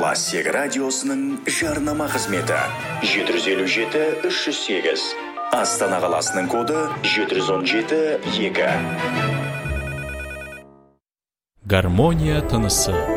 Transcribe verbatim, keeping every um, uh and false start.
Классик радиосының жарнама қызметі жеті жүз елу жеті үш жүз сегіз. Астана қаласының коды жеті жүз он жеті екі. Гармония тынысы.